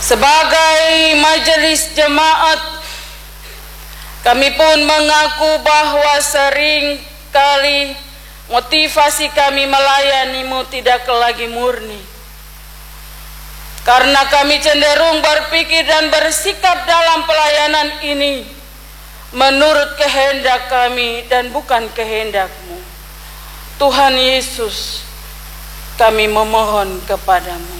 Sebagai majelis jemaat, kami pun mengaku bahwa sering kali motivasi kami melayanimu tidak lagi murni, karena kami cenderung berpikir dan bersikap dalam pelayanan ini menurut kehendak kami dan bukan kehendak-Mu. Tuhan Yesus, kami memohon kepadamu.